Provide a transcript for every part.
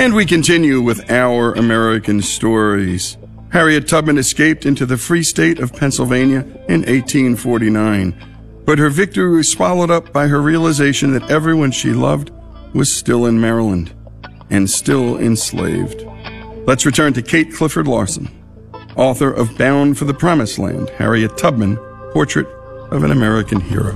And we continue with our American stories. Harriet Tubman escaped into the free state of Pennsylvania in 1849, but her victory was swallowed up by her realization that everyone she loved was still in Maryland and still enslaved. Let's return to Kate Clifford Larson, author of Bound for the Promised Land, Harriet Tubman, Portrait of an American Hero.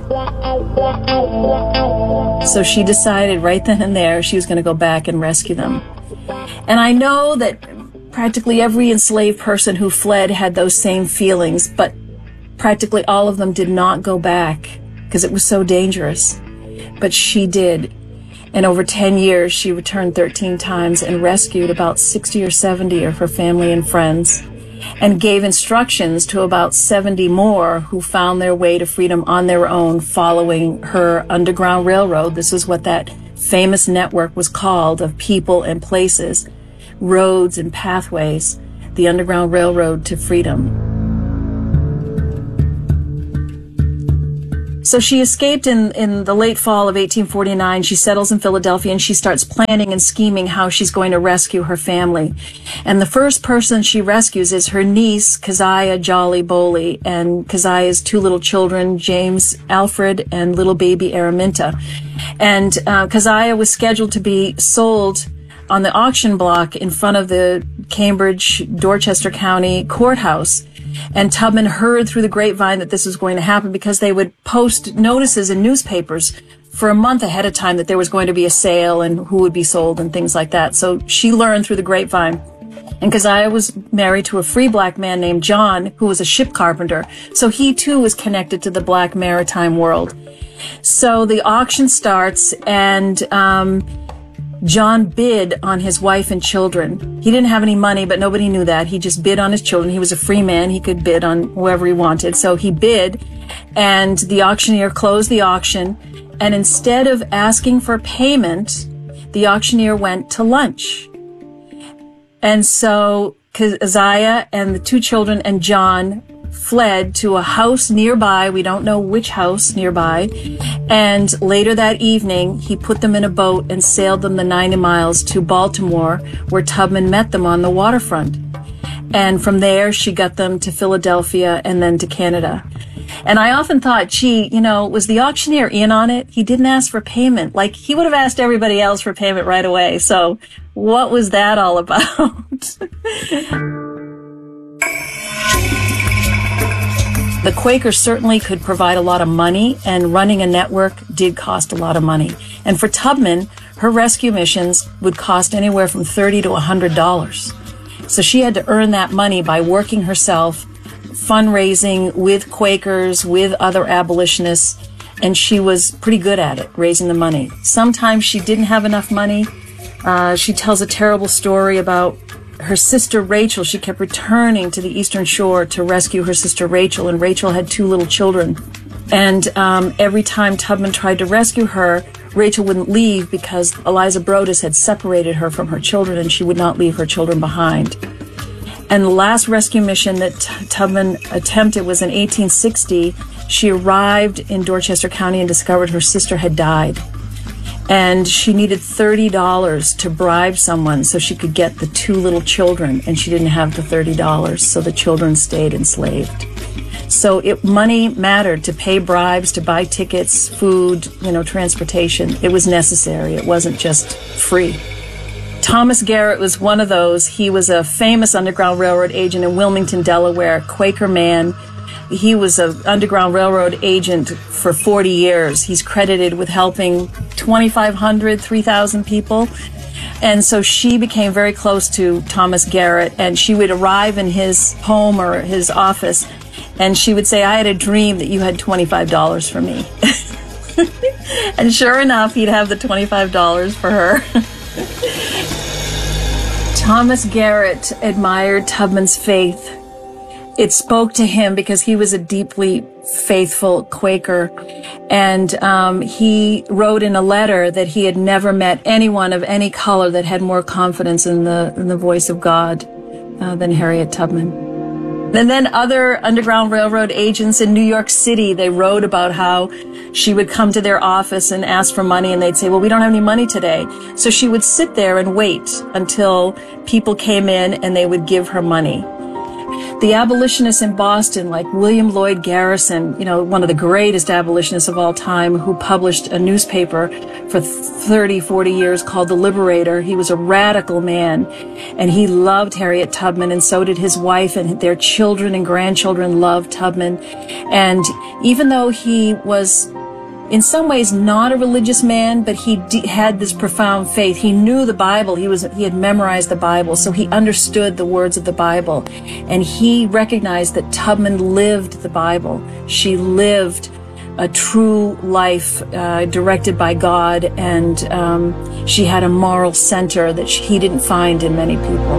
So she decided right then and there she was going to go back and rescue them. And I know that practically every enslaved person who fled had those same feelings, but practically all of them did not go back because it was so dangerous. But she did. And over 10 years, she returned 13 times and rescued about 60 or 70 of her family and friends, and gave instructions to about 70 more who found their way to freedom on their own following her Underground Railroad. This is what that famous network was called, of people and places, roads and pathways, the Underground Railroad to freedom. So she escaped in the late fall of 1849. She settles in Philadelphia and she starts planning and scheming how she's going to rescue her family. And the first person she rescues is her niece, Keziah Jolly Bowley, and Keziah's two little children, James Alfred and little baby Araminta. And Keziah was scheduled to be sold on the auction block in front of the Cambridge, Dorchester County courthouse. And Tubman heard through the grapevine that this was going to happen because they would post notices in newspapers for a month ahead of time that there was going to be a sale and who would be sold and things like that. So she learned through the grapevine. And Keziah was married to a free black man named John, who was a ship carpenter. So he too was connected to the black maritime world. So the auction starts, and John bid on his wife and children. He didn't have any money, but nobody knew that. He just bid on his children. He was a free man. He could bid on whoever he wanted. So he bid, and the auctioneer closed the auction. And instead of asking for payment, the auctioneer went to lunch. And so Keziah and the two children and John fled to a house nearby. We don't know which house nearby. And later that evening, he put them in a boat and sailed them the 90 miles to Baltimore, where Tubman met them on the waterfront. And from there, she got them to Philadelphia and then to Canada. And I often thought, gee, was the auctioneer in on it? He didn't ask for payment. Like, he would have asked everybody else for payment right away. So what was that all about? The Quakers certainly could provide a lot of money, and running a network did cost a lot of money. And for Tubman, her rescue missions would cost anywhere from $30 to $100. So she had to earn that money by working herself, fundraising with Quakers, with other abolitionists, and she was pretty good at it, raising the money. Sometimes she didn't have enough money. She tells a terrible story about her sister Rachel. She kept returning to the Eastern Shore to rescue her sister Rachel, and Rachel had two little children. And every time Tubman tried to rescue her, Rachel wouldn't leave because Eliza Brodess had separated her from her children, and she would not leave her children behind. And the last rescue mission that Tubman attempted was in 1860. She arrived in Dorchester County and discovered her sister had died. And she needed $30 to bribe someone so she could get the two little children, and she didn't have the $30, so the children stayed enslaved. So money mattered to pay bribes, to buy tickets, food, transportation. It was necessary. It wasn't just free. Thomas Garrett was one of those. He was a famous Underground Railroad agent in Wilmington, Delaware, Quaker man. He was an Underground Railroad agent for 40 years. He's credited with helping 2,500, 3,000 people. And so she became very close to Thomas Garrett, and she would arrive in his home or his office, and she would say, "I had a dream that you had $25 for me." And sure enough, he'd have the $25 for her. Thomas Garrett admired Tubman's faith. It spoke to him because he was a deeply faithful Quaker, and he wrote in a letter that he had never met anyone of any color that had more confidence in the voice of God than Harriet Tubman. And then other Underground Railroad agents in New York City, they wrote about how she would come to their office and ask for money, and they'd say, well, we don't have any money today. So she would sit there and wait until people came in and they would give her money. The abolitionists in Boston, like William Lloyd Garrison, one of the greatest abolitionists of all time, who published a newspaper for 30, 40 years called The Liberator. He was a radical man, and he loved Harriet Tubman, and so did his wife, and their children and grandchildren loved Tubman. And even though he was in some ways not a religious man, but he had this profound faith. He knew the Bible. He had memorized the Bible, so he understood the words of the Bible. And he recognized that Tubman lived the Bible. She lived a true life directed by God, and she had a moral center that he didn't find in many people.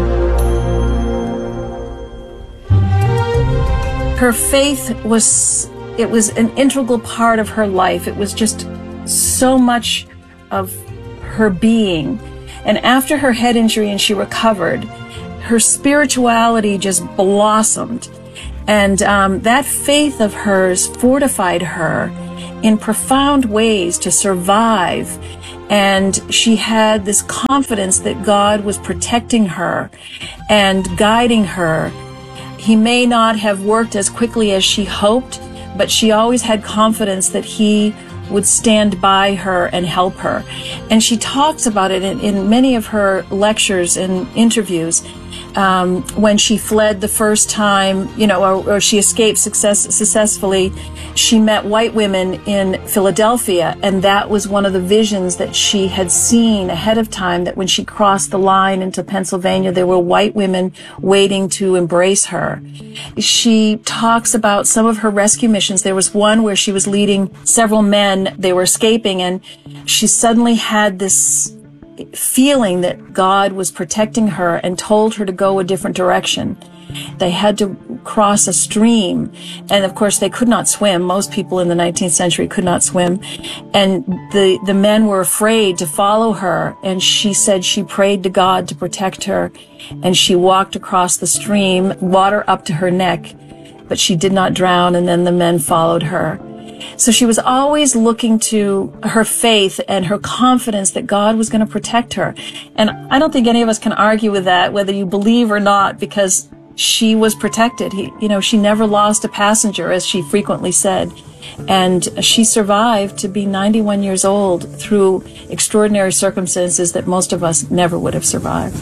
Her faith was an integral part of her life. It was just so much of her being. And after her head injury and she recovered, her spirituality just blossomed. And that faith of hers fortified her in profound ways to survive. And she had this confidence that God was protecting her and guiding her. He may not have worked as quickly as she hoped, but she always had confidence that he would stand by her and help her. And she talks about it in many of her lectures and interviews. When she fled the first time, or she escaped successfully, she met white women in Philadelphia, and that was one of the visions that she had seen ahead of time, that when she crossed the line into Pennsylvania, there were white women waiting to embrace her. She talks about some of her rescue missions. There was one where she was leading several men. They were escaping, and she suddenly had this feeling that God was protecting her and told her to go a different direction. They had to cross a stream, and of course they could not swim. Most people in the 19th century could not swim, and the men were afraid to follow her, and she said she prayed to God to protect her, and she walked across the stream, water up to her neck, but she did not drown, and then the men followed her. So she was always looking to her faith and her confidence that God was going to protect her. And I don't think any of us can argue with that, whether you believe or not, because she was protected. She never lost a passenger, as she frequently said. And she survived to be 91 years old through extraordinary circumstances that most of us never would have survived.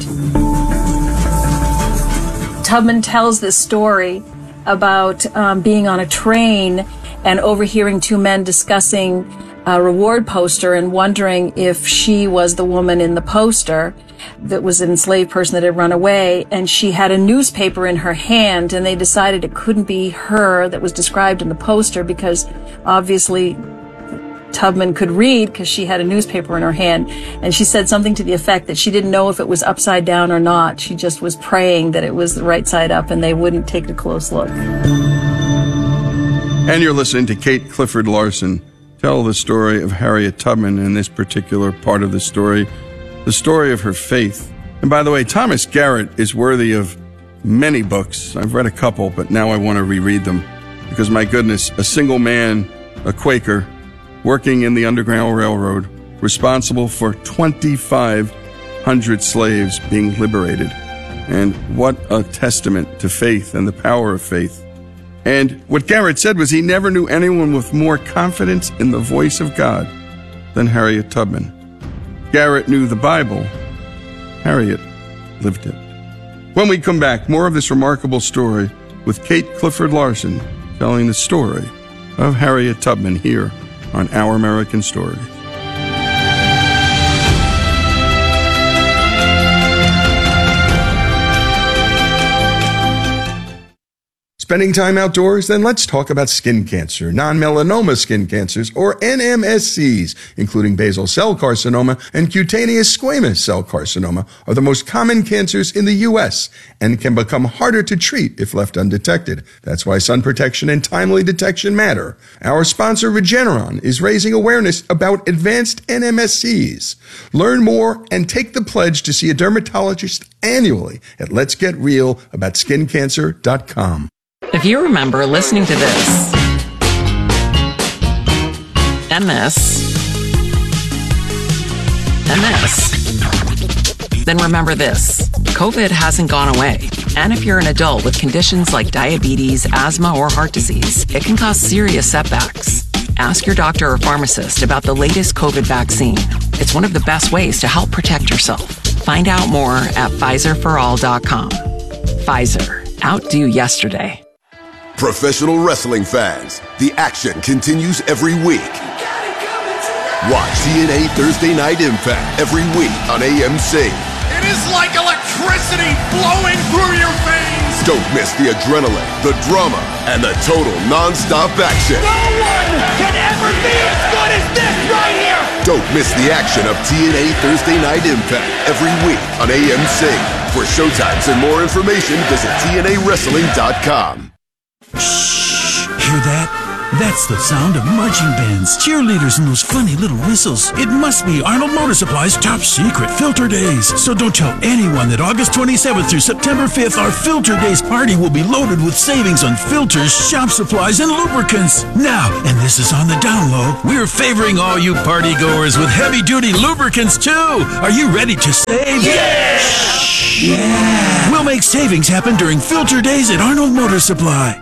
Tubman tells this story about being on a train and overhearing two men discussing a reward poster and wondering if she was the woman in the poster that was an enslaved person that had run away. And she had a newspaper in her hand, and they decided it couldn't be her that was described in the poster, because obviously Tubman could read because she had a newspaper in her hand. And she said something to the effect that she didn't know if it was upside down or not. She just was praying that it was the right side up and they wouldn't take a close look. And you're listening to Kate Clifford Larson tell the story of Harriet Tubman, in this particular part of the story of her faith. And by the way, Thomas Garrett is worthy of many books. I've read a couple, but now I want to reread them, because my goodness, a single man, a Quaker, working in the Underground Railroad, responsible for 2,500 slaves being liberated. And what a testament to faith and the power of faith. And what Garrett said was he never knew anyone with more confidence in the voice of God than Harriet Tubman. Garrett knew the Bible. Harriet lived it. When we come back, more of this remarkable story with Kate Clifford Larson telling the story of Harriet Tubman here on Our American Stories. Spending time outdoors? Then let's talk about skin cancer. Non-melanoma skin cancers, or NMSCs, including basal cell carcinoma and cutaneous squamous cell carcinoma, are the most common cancers in the U.S. and can become harder to treat if left undetected. That's why sun protection and timely detection matter. Our sponsor, Regeneron, is raising awareness about advanced NMSCs. Learn more and take the pledge to see a dermatologist annually at letsgetrealaboutSkinCancer.com. If you remember listening to this and this and this, then remember this. COVID hasn't gone away. And if you're an adult with conditions like diabetes, asthma, or heart disease, it can cause serious setbacks. Ask your doctor or pharmacist about the latest COVID vaccine. It's one of the best ways to help protect yourself. Find out more at PfizerForAll.com. Pfizer. Outdo yesterday. Professional wrestling fans, the action continues every week. Watch TNA Thursday Night Impact every week on AMC. It is like electricity blowing through your veins. Don't miss the adrenaline, the drama, and the total non-stop action. No one can ever be as good as this right here. Don't miss the action of TNA Thursday Night Impact every week on AMC. For showtimes and more information, visit TNAWrestling.com. Shh! Hear that? That's the sound of marching bands, cheerleaders, and those funny little whistles. It must be Arnold Motor Supply's top secret Filter Days. So don't tell anyone that August 27th through September 5th, our Filter Days party will be loaded with savings on filters, shop supplies, and lubricants. Now, and this is on the down low, we're favoring all you party goers with heavy-duty lubricants too. Are you ready to save? Yeah! Yeah! We'll make savings happen during Filter Days at Arnold Motor Supply.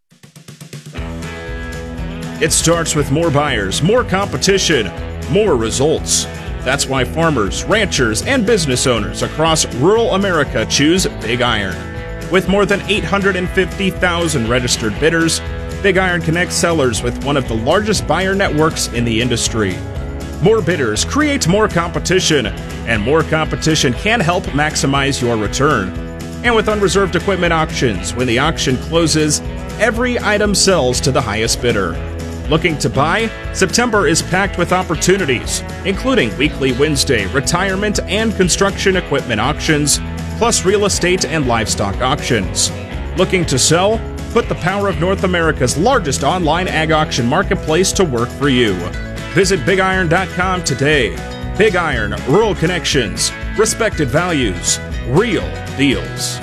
It starts with more buyers, more competition, more results. That's why farmers, ranchers, and business owners across rural America choose Big Iron. With more than 850,000 registered bidders, Big Iron connects sellers with one of the largest buyer networks in the industry. More bidders create more competition, and more competition can help maximize your return. And with unreserved equipment auctions, when the auction closes, every item sells to the highest bidder. Looking to buy? September is packed with opportunities, including weekly Wednesday retirement and construction equipment auctions, plus real estate and livestock auctions. Looking to sell? Put the power of North America's largest online ag auction marketplace to work for you. Visit BigIron.com today. Big Iron, rural connections, respected values, real deals.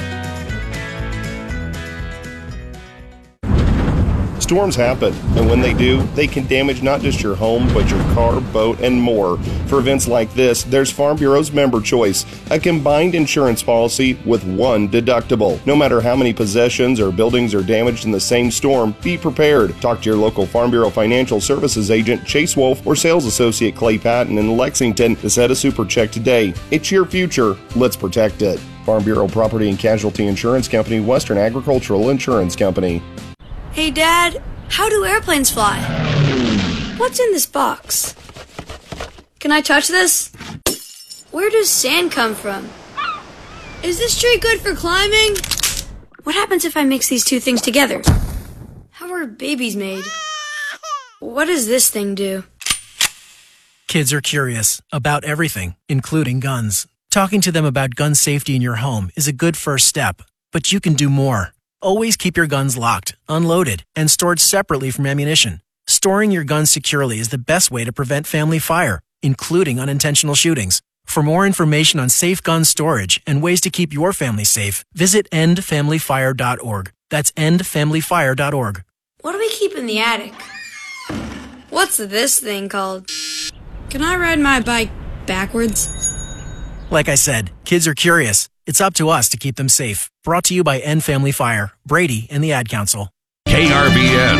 Storms happen, and when they do, they can damage not just your home, but your car, boat, and more. For events like this, there's Farm Bureau's Member Choice, a combined insurance policy with one deductible. No matter how many possessions or buildings are damaged in the same storm, be prepared. Talk to your local Farm Bureau Financial Services agent, Chase Wolf, or sales associate Clay Patton in Lexington to set a super check today. It's your future. Let's protect it. Farm Bureau Property and Casualty Insurance Company, Western Agricultural Insurance Company. Hey, Dad, how do airplanes fly? What's in this box? Can I touch this? Where does sand come from? Is this tree good for climbing? What happens if I mix these two things together? How are babies made? What does this thing do? Kids are curious about everything, including guns. Talking to them about gun safety in your home is a good first step, but you can do more. Always keep your guns locked, unloaded, and stored separately from ammunition. Storing your guns securely is the best way to prevent family fire, including unintentional shootings. For more information on safe gun storage and ways to keep your family safe, visit endfamilyfire.org. That's endfamilyfire.org. What do we keep in the attic? What's this thing called? Can I ride my bike backwards? Like I said, kids are curious. It's up to us to keep them safe. Brought to you by End Family Fire, Brady, and the Ad Council. KRBN.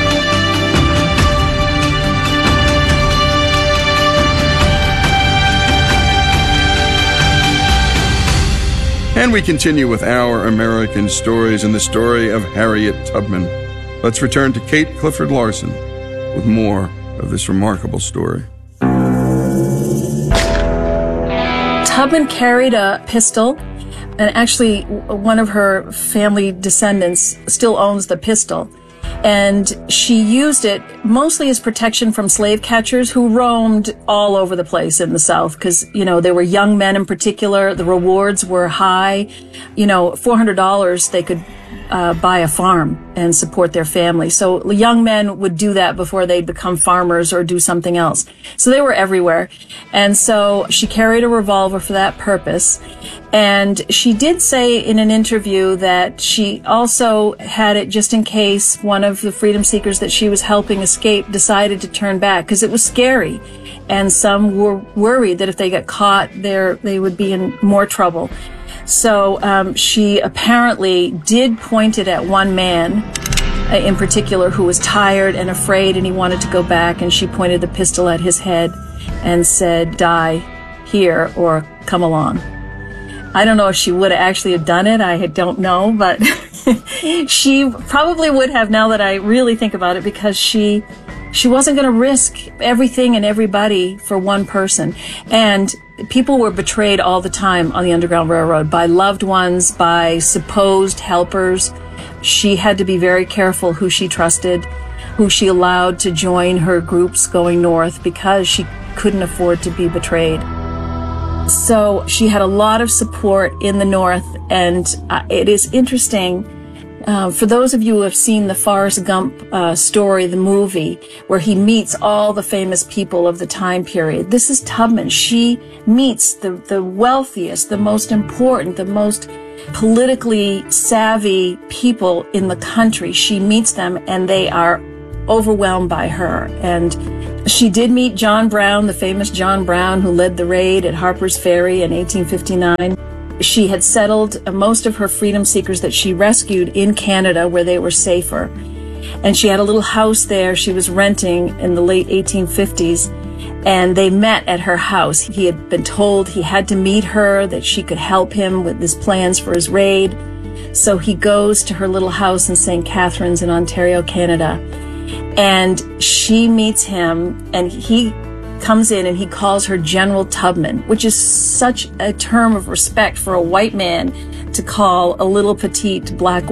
And we continue with Our American Stories and the story of Harriet Tubman. Let's return to Kate Clifford Larson with more of this remarkable story. Tubman carried a pistol, and actually one of her family descendants still owns the pistol. And she used it mostly as protection from slave catchers who roamed all over the place in the South because, you know, there were young men in particular. The rewards were high. You know, $400 they could buy a farm and support their family. So young men would do that before they'd become farmers or do something else. So they were everywhere. And so she carried a revolver for that purpose. And she did say in an interview that she also had it just in case one of the freedom seekers that she was helping escape decided to turn back, because it was scary. And some were worried that if they got caught, they would be in more trouble. So she apparently did point it at one man in particular who was tired and afraid, and he wanted to go back, and she pointed the pistol at his head and said, "Die here or come along." I don't know if she would have actually done it. I don't know, but she probably would have, now that I really think about it, because she wasn't going to risk everything and everybody for one person. And people were betrayed all the time on the Underground Railroad by loved ones, by supposed helpers. She had to be very careful who she trusted, who she allowed to join her groups going north, because she couldn't afford to be betrayed. So she had a lot of support in the North, and it is interesting. For those of you who have seen the Forrest Gump story, the movie, where he meets all the famous people of the time period, this is Tubman. She meets the wealthiest, the most important, the most politically savvy people in the country. She meets them, and they are overwhelmed by her. And she did meet John Brown, the famous John Brown, who led the raid at Harper's Ferry in 1859. She had settled most of her freedom seekers that she rescued in Canada, where they were safer. And she had a little house there she was renting in the late 1850s, and they met at her house. He had been told he had to meet her, that she could help him with his plans for his raid. So he goes to her little house in St. Catharines in Ontario, Canada, and she meets him, and he comes in and he calls her General Tubman, which is such a term of respect for a white man to call a little petite black